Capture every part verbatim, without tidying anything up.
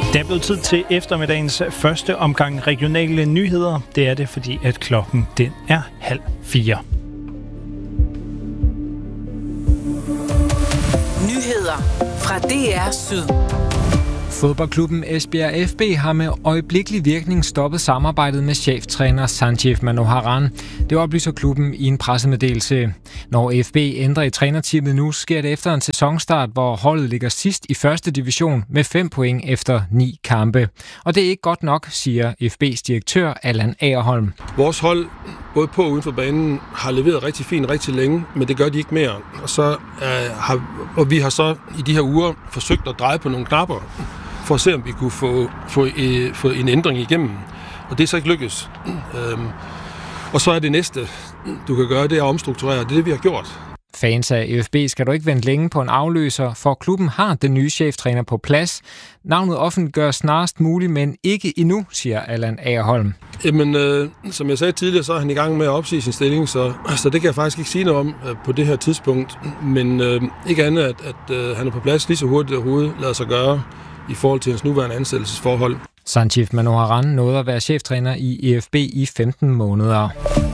Det er blevet tid til eftermiddagens første omgang regionale nyheder. Det er det, fordi at klokken den er halv fire. Nyheder fra D R Syd. Fodboldklubben Esbjerg F B har med øjeblikkelig virkning stoppet samarbejdet med cheftræner Sanjeev Manoharan. Det oplyser klubben i en pressemeddelelse. Når F B ændrer i trænerteamet nu, sker det efter en sæsonstart, hvor holdet ligger sidst i første division med fem point efter ni kampe. Og det er ikke godt nok, siger F B's direktør Allan Agerholm. Vores hold, både på og uden for banen, har leveret rigtig fint rigtig længe, men det gør de ikke mere. Og, så, øh, har, og vi har så i de her uger forsøgt at dreje på nogle knapper, for at se, om vi kunne få, få, øh, få en ændring igennem. Og det er så ikke lykkes. Øhm, og så er det næste, du kan gøre, det er at omstrukturere. Det er det, vi har gjort. Fans af F B skal du ikke vente længe på en afløser, for klubben har den nye cheftræner på plads. Navnet offentliggøres snarest muligt, men ikke endnu, siger Allan Agerholm. Jamen, øh, som jeg sagde tidligere, så er han i gang med at opsige sin stilling, så, så det kan jeg faktisk ikke sige noget om øh, på det her tidspunkt. Men øh, ikke andet, at, at øh, han er på plads lige så hurtigt overhovedet lader sig gøre i forhold til hans nuværende ansættelsesforhold. Sanjeev Manoharan nåede at være cheftræner i E F B i femten måneder.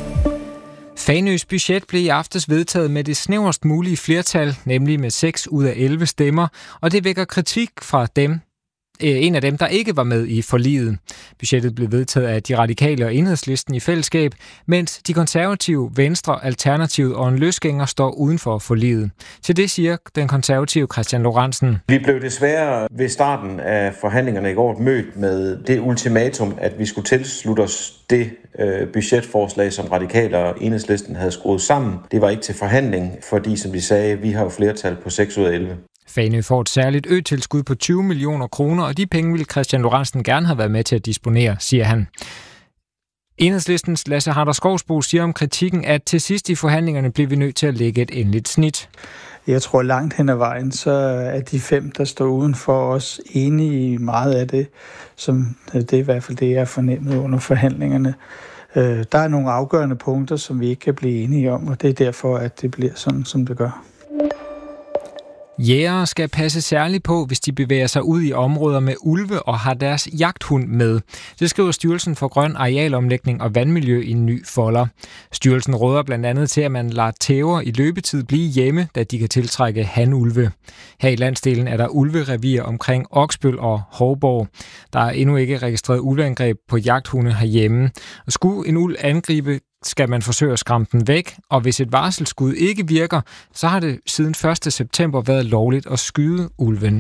Fanøs budget blev i aftes vedtaget med det snæverst mulige flertal, nemlig med seks ud af elleve stemmer, og det vækker kritik fra dem, en af dem, der ikke var med i forliget. Budgettet blev vedtaget af de radikale og Enhedslisten i fællesskab, mens de konservative, Venstre, Alternativet og en løsgænger står uden for forliget. Til det siger den konservative Christian Lorentzen. Vi blev desværre ved starten af forhandlingerne i går mødt med det ultimatum, at vi skulle tilslutte os det øh, budgetforslag, som radikale og Enhedslisten havde skruet sammen. Det var ikke til forhandling, fordi som de sagde, vi har jo flertal på seks ud af elleve. Fanø får et særligt ø-tilskud på tyve millioner kroner, og de penge ville Christian Lorentzen gerne have været med til at disponere, siger han. Enhedslistens Lasse Harder Skovsbo siger om kritikken, at til sidst i forhandlingerne blev vi nødt til at lægge et endeligt snit. Jeg tror langt hen ad vejen, så er de fem, der står uden for os, enige i meget af det, som det er i hvert fald det, jeg har fornemmet under forhandlingerne. Der er nogle afgørende punkter, som vi ikke kan blive enige om, og det er derfor, at det bliver sådan, som det gør. Jægere skal passe særligt på, hvis de bevæger sig ud i områder med ulve og har deres jagthund med. Det skriver Styrelsen for Grøn Arealomlægning og Vandmiljø i en ny folder. Styrelsen råder blandt andet til, at man lader tæver i løbetid blive hjemme, da de kan tiltrække hanulve. Her i landsdelen er der ulverevir omkring Oksbøl og Hovborg. Der er endnu ikke registreret ulveangreb på jagthunde herhjemme. Og skulle en ulv angribe, skal man forsøge at skræmme den væk, og hvis et varselsskud ikke virker, så har det siden første september været lovligt at skyde ulven.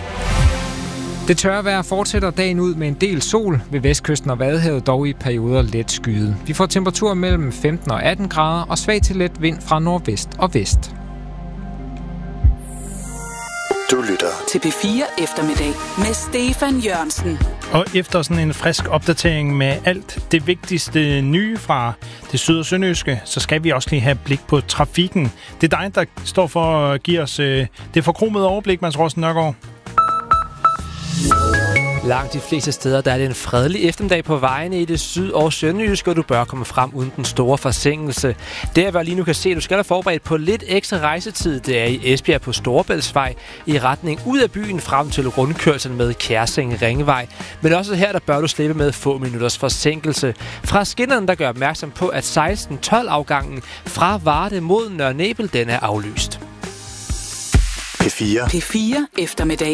Det tørre vejr fortsætter dagen ud med en del sol ved vestkysten og Vadehavet, dog i perioder let skyet. Vi får temperaturer mellem femten og atten grader og svag til let vind fra nordvest og vest. Du lytter til P fire Eftermiddag med Stefan Jørgensen. Og efter sådan en frisk opdatering med alt det vigtigste nye fra det syd- og sønderjyske, så skal vi også lige have blik på trafikken. Det er dig, der står for at give os øh, det forkromede overblik, Mads Rossen Nørgaard. Langt de fleste steder, der er det en fredelig eftermiddag på vejene i det syd- og sønderjyske, og du bør komme frem uden den store forsinkelse. Der, hvor lige nu kan se, du skal have forberedt på lidt ekstra rejsetid. Det er i Esbjerg på Storebæltsvej i retning ud af byen frem til rundkørslen med Kjærsing Ringvej. Men også her, der bør du slippe med få minutters forsinkelse. Fra skinnerne, der gør opmærksom på, at seksten tolv afgangen fra Varde mod Nørre Nebel, den er aflyst. P fire. P fire Eftermiddag